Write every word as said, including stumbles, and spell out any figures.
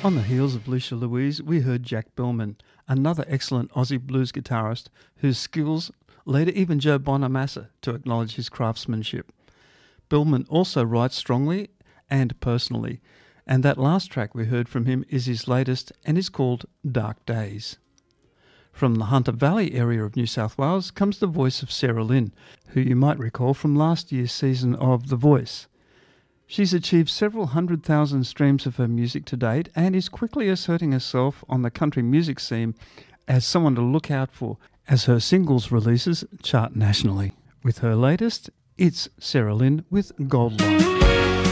On the heels of Lucia Louise, we heard Jack Bellman, another excellent Aussie blues guitarist whose skills led even Joe Bonamassa to acknowledge his craftsmanship. Bellman also writes strongly and personally, and that last track we heard from him is his latest and is called Dark Days. From the Hunter Valley area of New South Wales comes the voice of Sarah Lynn, who you might recall from last year's season of The Voice. She's achieved several hundred thousand streams of her music to date and is quickly asserting herself on the country music scene as someone to look out for as her singles releases chart nationally. With her latest, it's Sarah Lynn with Gold Line.